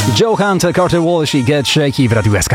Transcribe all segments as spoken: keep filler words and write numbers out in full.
Joe Hunt, Carter Walsh i Get Shaky w Radiu S K.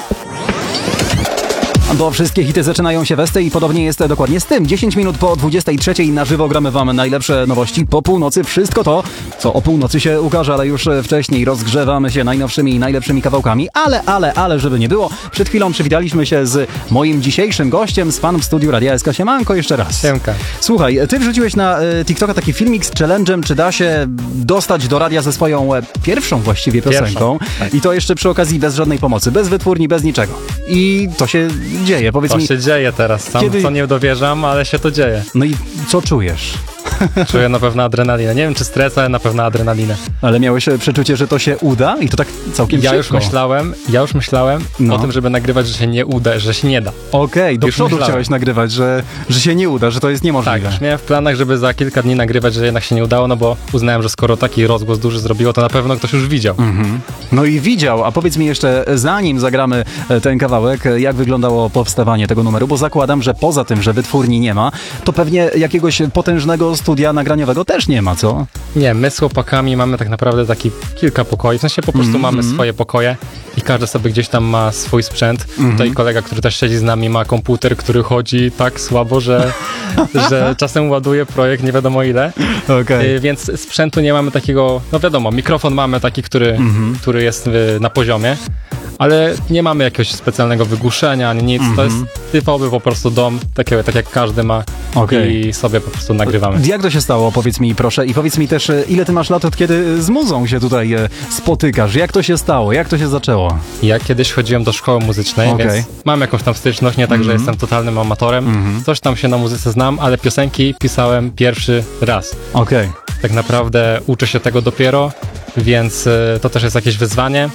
Bo wszystkie hity zaczynają się westy i podobnie jest dokładnie z tym. dziesięć minut po dwudziestej trzeciej na żywo gramy wam najlepsze nowości po północy. Wszystko to, co o północy się ukaże, ale już wcześniej rozgrzewamy się najnowszymi i najlepszymi kawałkami. Ale, ale, ale, żeby nie było, przed chwilą przywitaliśmy się z moim dzisiejszym gościem, z fanem w studiu Radia S K. Siemanko jeszcze raz. Siemka. Słuchaj, ty wrzuciłeś na y, TikToka taki filmik z challenge'em, czy da się dostać do radia ze swoją e, pierwszą właściwie piosenką. Pierwszą, tak. I to jeszcze przy okazji bez żadnej pomocy, bez wytwórni, bez niczego. I to się dzieje, powiedz To mi. się dzieje teraz, sam Kiedy... co nie dowierzam, ale się to dzieje. No i co czujesz? Czuję na pewno adrenalinę. Nie wiem czy stres, ale na pewno adrenalinę. Ale miałeś przeczucie, że to się uda? I to tak całkiem ja szybko. Już myślałem, ja już myślałem no. o tym, żeby nagrywać, że się nie uda, że się nie da. Okej, okay, do już przodu myślałem. chciałeś nagrywać, że, że się nie uda, że to jest niemożliwe. Tak, już miałem w planach, żeby za kilka dni nagrywać, że jednak się nie udało, no bo uznałem, że skoro taki rozgłos duży zrobiło, to na pewno ktoś już widział. Mhm. No i widział, a powiedz mi jeszcze, zanim zagramy ten kawałek, jak wyglądało powstawanie tego numeru, bo zakładam, że poza tym, że wytwórni nie ma, to pewnie jakiegoś potężnego studia nagraniowego też nie ma, co? Nie, my z chłopakami mamy tak naprawdę taki kilka pokoi, w sensie po prostu mm-hmm. mamy swoje pokoje i każdy sobie gdzieś tam ma swój sprzęt. Mm-hmm. Tutaj kolega, który też siedzi z nami, ma komputer, który chodzi tak słabo, że, że czasem ładuje projekt nie wiadomo ile. Okay. Y, więc sprzętu nie mamy takiego, no wiadomo, mikrofon mamy taki, który, mm-hmm. który jest y, na poziomie, ale nie mamy jakiegoś specjalnego wygłuszenia ani nic. Mm-hmm. To jest typowy po prostu dom, takie, tak jak każdy ma. Okay. I sobie po prostu nagrywamy. Jak to się stało? Powiedz mi proszę i powiedz mi też, ile ty masz lat, od kiedy z muzą się tutaj spotykasz? Jak to się stało? Jak to się zaczęło? Ja kiedyś chodziłem do szkoły muzycznej, okay. więc mam jakąś tam styczność, nie tak, mm-hmm. że jestem totalnym amatorem. Mm-hmm. Coś tam się na muzyce znam, ale piosenki pisałem pierwszy raz. Okej. Okay. Tak naprawdę uczę się tego dopiero, więc to też jest jakieś wyzwanie.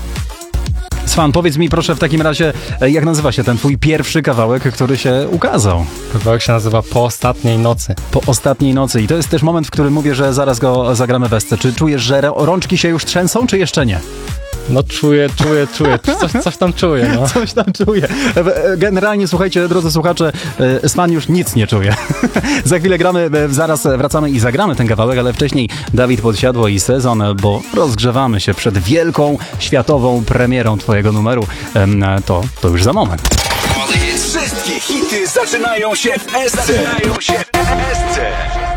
Swan, powiedz mi proszę w takim razie, jak nazywa się ten twój pierwszy kawałek, który się ukazał? Kawałek się nazywa Po ostatniej nocy. Po ostatniej nocy. I to jest też moment, w którym mówię, że zaraz go zagramy w esce. Czy czujesz, że rączki się już trzęsą, czy jeszcze nie? No czuję, czuję, czuję. Coś, coś tam czuję, no. Coś tam czuję. Generalnie, słuchajcie, drodzy słuchacze, Swan już nic nie czuje. Za chwilę gramy, zaraz wracamy i zagramy ten kawałek, ale wcześniej Dawid Podsiadło i Sezon, bo rozgrzewamy się przed wielką, światową premierą twojego numeru. To, to już za moment. Wszystkie hity zaczynają się w esce. Zaczynają się w esce.